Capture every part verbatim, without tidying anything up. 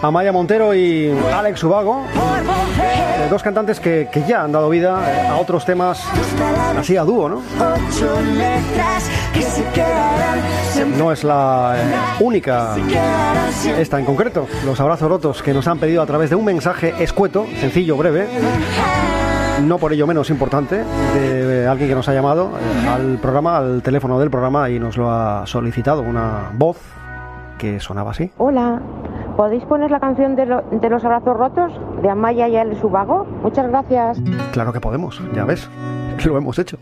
Amaya Montero y Alex Ubago, eh, dos cantantes que, que ya han dado vida eh, a otros temas así a dúo, ¿no? No es la eh, única esta en concreto, Los Abrazos Rotos, que nos han pedido a través de un mensaje escueto, sencillo, breve, no por ello menos importante, de alguien que nos ha llamado eh, al programa, al teléfono del programa, y nos lo ha solicitado, una voz que sonaba así. Hola, ¿podéis poner la canción de, lo, de Los Abrazos Rotos de Amaya y Alex Ubago? Muchas gracias. Claro que podemos, ya ves, lo hemos hecho.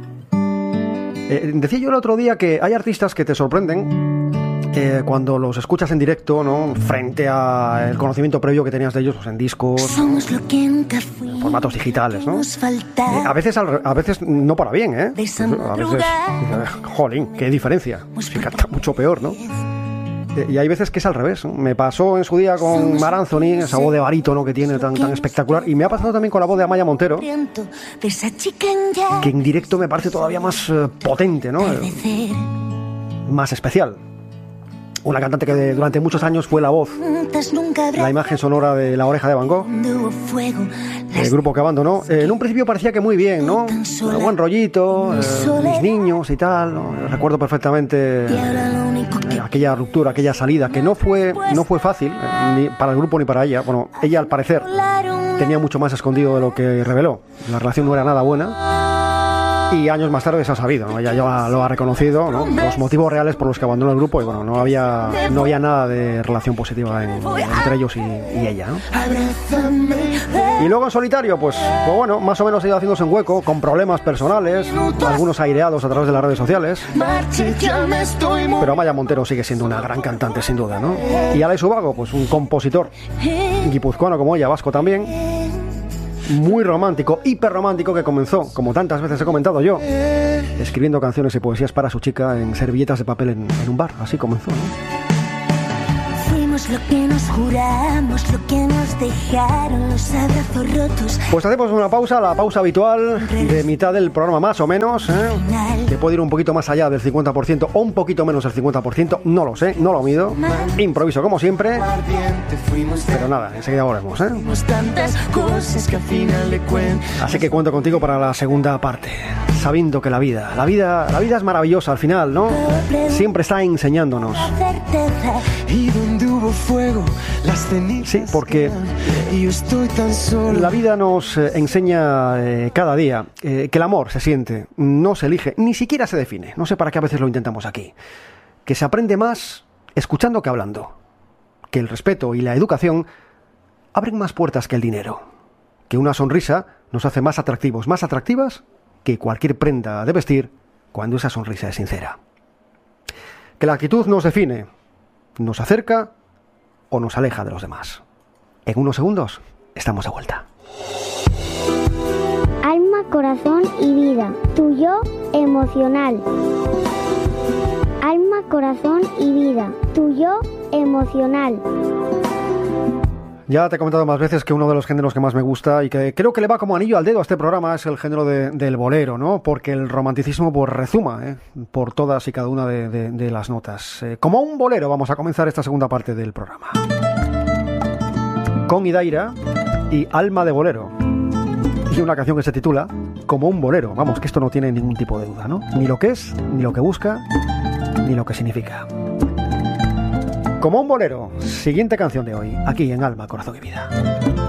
Eh, decía yo el otro día que hay artistas que te sorprenden eh, cuando los escuchas en directo, ¿no? Frente al conocimiento previo que tenías de ellos, pues, en discos, en formatos digitales, ¿no? Eh, a veces al, a veces no para bien, ¿eh? Pues, a veces, jolín, qué diferencia. Si canta mucho peor, ¿no? Y hay veces que es al revés, ¿no? Me pasó en su día con Mar Anthony, esa voz de barítono que tiene tan, tan espectacular, y me ha pasado también con la voz de Amaya Montero, que en directo me parece todavía más uh, potente, ¿no? Eh, más especial. Una cantante que de, durante muchos años fue la voz, la imagen sonora de La Oreja de Van Gogh, el grupo que abandonó. Eh, en un principio parecía que muy bien, ¿no? Eh, buen rollito, eh, mis niños y tal, ¿no? Recuerdo perfectamente eh, aquella ruptura, aquella salida, que no fue, no fue fácil, eh, ni para el grupo ni para ella. Bueno, ella al parecer tenía mucho más escondido de lo que reveló. La relación no era nada buena. Y años más tarde se ha sabido, ¿no? Ella ya lo ha reconocido, ¿no? Los motivos reales por los que abandonó el grupo, y bueno, no había, no había nada de relación positiva en, entre ellos y, y ella, ¿no? Y luego en solitario, pues, pues bueno, más o menos ha ido haciéndose un hueco, con problemas personales, algunos aireados a través de las redes sociales. Pero Amaya Montero sigue siendo una gran cantante, sin duda, ¿no? Y Alex Ubago, pues un compositor guipuzcoano como ella, vasco también, muy romántico, hiper romántico, que comenzó, como tantas veces he comentado yo, escribiendo canciones y poesías para su chica en servilletas de papel en, en un bar. Así comenzó, ¿no? Lo que nos juramos, lo que nos dejaron los abrazos rotos. Pues hacemos una pausa, la pausa habitual de mitad del programa más o menos, ¿eh? Que puede ir un poquito más allá del cincuenta por ciento o un poquito menos del cincuenta por ciento, no lo sé, no lo mido, improviso como siempre, pero nada, enseguida volvemos, ¿eh? Así que cuento contigo para la segunda parte, sabiendo que la vida, la vida, la vida es maravillosa al final, ¿no? Siempre está enseñándonos. Y donde hubo fuego, las cenizas. Sí, porque y yo estoy tan solo. La vida nos eh, enseña eh, cada día eh, que el amor se siente, no se elige, ni siquiera se define. No sé para qué a veces lo intentamos aquí. Que se aprende más escuchando que hablando. Que el respeto y la educación abren más puertas que el dinero. Que una sonrisa nos hace más atractivos, más atractivas que cualquier prenda de vestir cuando esa sonrisa es sincera. Que la actitud nos define, nos acerca o nos aleja de los demás. En unos segundos estamos de vuelta. Alma, corazón y vida. Tu yo emocional. Alma, corazón y vida. Tu yo emocional. Ya te he comentado más veces que uno de los géneros que más me gusta y que creo que le va como anillo al dedo a este programa es el género de, del bolero, ¿no? Porque el romanticismo pues rezuma, ¿eh? Por todas y cada una de, de, de las notas. Eh, como un bolero vamos a comenzar esta segunda parte del programa. Con Idaira y Alma de Bolero. Y una canción que se titula Como un bolero. Vamos, que esto no tiene ningún tipo de duda, ¿no? Ni lo que es, ni lo que busca, ni lo que significa. Como un bolero, siguiente canción de hoy, aquí en Alma, Corazón y Vida.